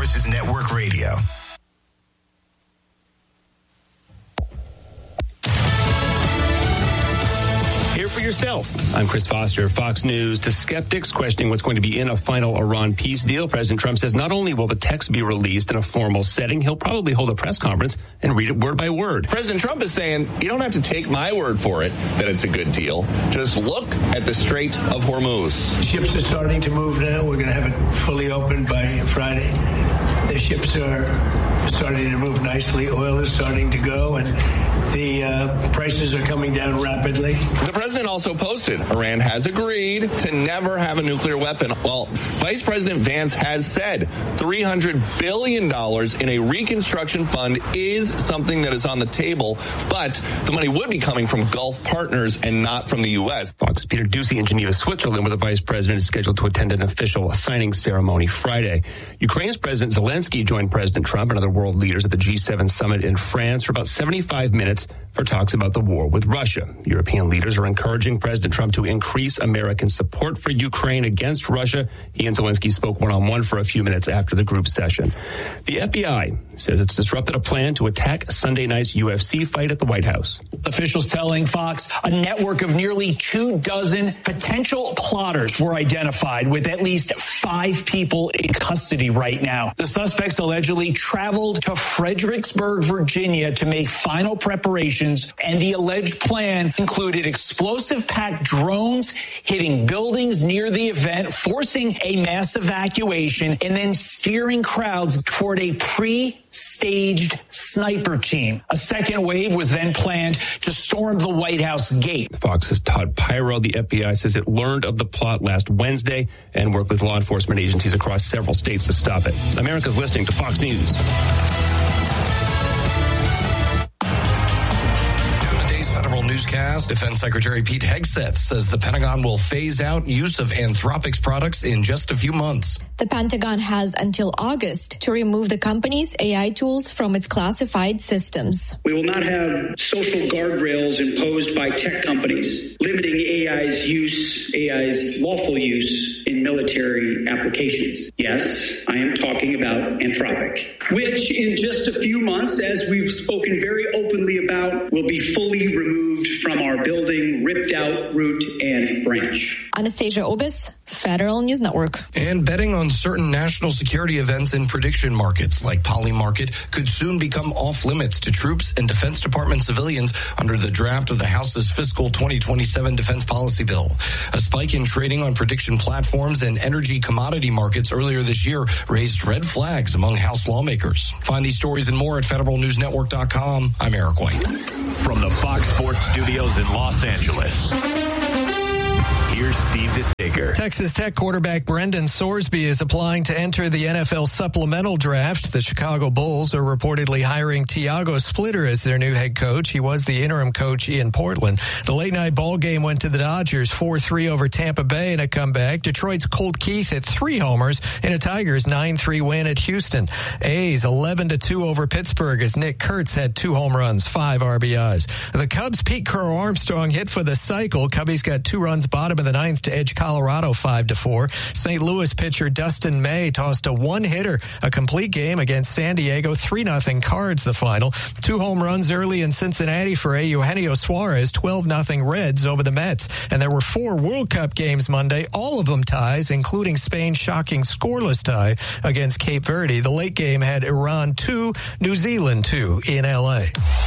Services Network Radio. Hear for yourself. I'm Chris Foster, Fox News. To skeptics questioning what's going to be in a final Iran peace deal, President Trump says not only will the text be released in a formal setting, he'll probably hold a press conference and read it word by word. President Trump is saying, you don't have to take my word for it that it's a good deal. Just look at the Strait of Hormuz. Ships are starting to move now. We're going to have it fully open by Friday. The ships are starting to move nicely. Oil is starting to go, and the prices are coming down rapidly. The president also posted Iran has agreed to never have a nuclear weapon. Well, Vice President Vance has said $300 billion in a reconstruction fund is something that is on the table, but the money would be coming from Gulf partners and not from the U.S. Fox Peter Doocy in Geneva, Switzerland, where the vice president is scheduled to attend an official signing ceremony Friday. Ukraine's President Zelensky joined President Trump and other world leaders at the G7 summit in France for about 75 minutes for talks about the war with Russia. European leaders are encouraging President Trump to increase American support for Ukraine against Russia. He and Zelensky spoke one-on-one for a few minutes after the group session. The FBI says it's disrupted a plan to attack Sunday night's UFC fight at the White House. Officials telling Fox a network of nearly 24 potential plotters were identified, with at least 5 people in custody right now. The suspects allegedly traveled to Fredericksburg, Virginia to make final preparations, and the alleged plan included explosive-packed drones hitting buildings near the event, forcing a mass evacuation, and then steering crowds toward a pre-staged sniper team. A second wave was then planned to storm the White House gate. Fox's Todd Pyro, the FBI says it learned of the plot last Wednesday and worked with law enforcement agencies across several states to stop it. America's listening to Fox News. Newscast, Defense Secretary Pete Hegseth says the Pentagon will phase out use of Anthropic's products in just a few months. The Pentagon has until August to remove the company's AI tools from its classified systems. We will not have social guardrails imposed by tech companies, limiting AI's lawful use in military applications. Yes, I am talking about Anthropic, which in just a few months, as we've spoken very openly about, will be fully removed from our building, ripped out root and branch. Anastasia Obis, Federal News Network. And betting on certain national security events in prediction markets like Polymarket could soon become off limits to troops and Defense Department civilians under the draft of the House's fiscal 2027 defense policy bill. A spike in trading on prediction platforms and energy commodity markets earlier this year raised red flags among House lawmakers. Find these stories and more at federalnewsnetwork.com. I'm Eric White. From the Fox Sports Studios in Los Angeles, here's Steve DeSager. Texas Tech quarterback Brendan Sorsby is applying to enter the NFL supplemental draft. The Chicago Bulls are reportedly hiring Tiago Splitter as their new head coach. He was the interim coach in Portland. The late-night ball game went to the Dodgers 4-3 over Tampa Bay in a comeback. Detroit's Colt Keith hit 3 homers in a Tigers 9-3 win at Houston. A's 11-2 over Pittsburgh as Nick Kurtz had 2 home runs, 5 RBIs. The Cubs' Pete Crow-Armstrong hit for the cycle. Cubbies got 2 runs bottom of the 9th to edge Colorado 5-4. St. Louis pitcher Dustin May tossed a 1-hitter, a complete game against San Diego, 3-0 Cards the final. 2 home runs early in Cincinnati for Eugenio Suarez, 12-0 Reds over the Mets. And there were 4 World Cup games Monday, all of them ties, including Spain's shocking scoreless tie against Cape Verde. The late game had Iran 2, New Zealand 2 in L.A.